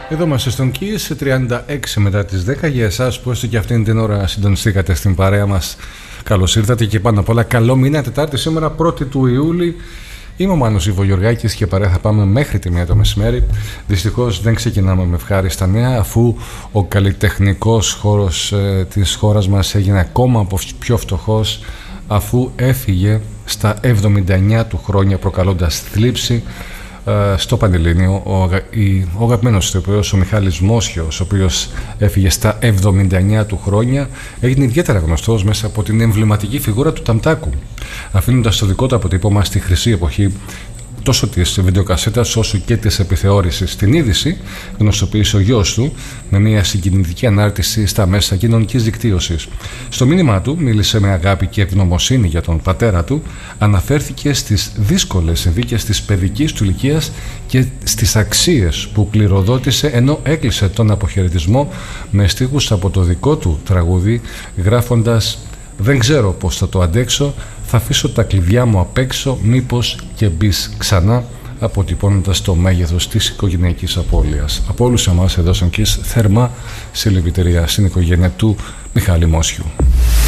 Εδώ είμαστε στον Kiss σε 36 μετά τις 10. Για εσάς που έστω και αυτήν την ώρα συντονιστήκατε στην παρέα μας, καλώς ήρθατε και πάνω απ' όλα καλό μήνα. Τετάρτη σήμερα 1η του Ιούλη. Είμαι ο Μάνος Ιβογιοργάκης και παρέα θα πάμε μέχρι τη 1 το μεσημέρι. Δυστυχώς δεν ξεκινάμε με ευχάριστα νέα, αφού ο καλλιτεχνικός χώρος της χώρας μας έγινε ακόμα πιο φτωχός, αφού έφυγε στα 79 του χρόνια, προκαλώντας θλίψη στο Πανελλήνιο ο αγαπημένος ηθοποιός, ο Μιχάλης Μόσχιος, ο οποίος έφυγε στα 79 του χρόνια, έγινε ιδιαίτερα γνωστός μέσα από την εμβληματική φιγούρα του Ταμτάκου, αφήνοντας το δικό του αποτύπωμα στη χρυσή εποχή τόσο της βιντεοκασέτας όσο και της επιθεώρησης. Την είδηση γνωστοποίησε ο γιος του με μια συγκινητική ανάρτηση στα μέσα κοινωνικής δικτύωσης. Στο μήνυμά του μίλησε με αγάπη και ευγνωμοσύνη για τον πατέρα του, αναφέρθηκε στις δύσκολες συνθήκες της παιδικής του ηλικίας και στις αξίες που κληροδότησε, ενώ έκλεισε τον αποχαιρετισμό με στίχους από το δικό του τραγούδι, γράφοντας «Δεν ξέρω πώς θα το αντέξω, θα αφήσω τα κλειδιά μου απ' έξω, μήπως και μπεις ξανά», αποτυπώνοντας το μέγεθος της οικογενειακής απώλειας. Από όλους εμάς εδώ στον Kiss, θερμά συλληπιτήρια στην οικογένεια του Μιχάλη Μόσχιου.